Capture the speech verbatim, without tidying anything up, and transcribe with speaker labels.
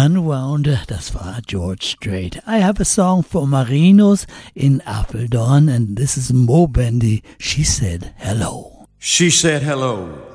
Speaker 1: Unwound, das war George Strait. I have a song for Marinos in Apeldoorn, and this is Mo Bendy. She said hello.
Speaker 2: She said hello.